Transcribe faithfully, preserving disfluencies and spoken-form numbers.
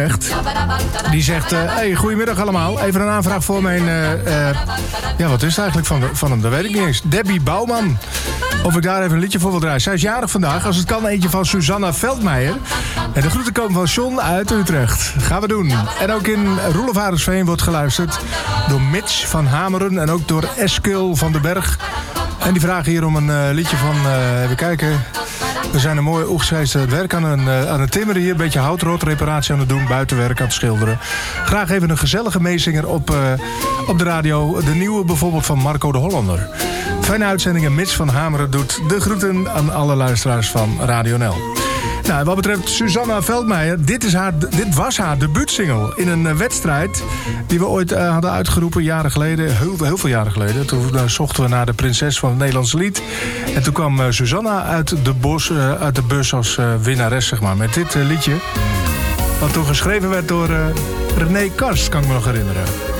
Echt. Die zegt, uh, hey, goedemiddag allemaal. Even een aanvraag voor mijn... Uh, uh, ja, wat is het eigenlijk van, de, van hem? Dat weet ik niet eens. Debbie Bouwman. Of ik daar even een liedje voor wil draaien. Zij is jarig vandaag. Als het kan, eentje van Susanna Veldmeijer. En de groeten komen van John uit Utrecht. Gaan we doen. En ook in Roelofarendsveen wordt geluisterd door Mitch van Hameren. En ook door Eskil van den Berg. En die vragen hier om een uh, liedje van... Uh, even kijken... We zijn een mooi oegstrijds werk aan, een, uh, aan het timmeren hier. Een beetje houtrot, reparatie aan het doen, buitenwerk aan het schilderen. Graag even een gezellige meezinger op, uh, op de radio. De nieuwe bijvoorbeeld van Marco de Hollander. Fijne uitzendingen. Mitch van Hameren doet de groeten aan alle luisteraars van Radio N L. Nou, wat betreft Susanna Veldmeijer, dit, is haar, dit was haar debuutsingle in een uh, wedstrijd die we ooit uh, hadden uitgeroepen, jaren geleden, heel, heel veel jaren geleden. Toen uh, zochten we naar de prinses van het Nederlandse lied. En toen kwam uh, Susanna uit de, bos, uh, uit de bus als uh, winnares, zeg maar, met dit uh, liedje. Wat toen geschreven werd door uh, René Karst, kan ik me nog herinneren.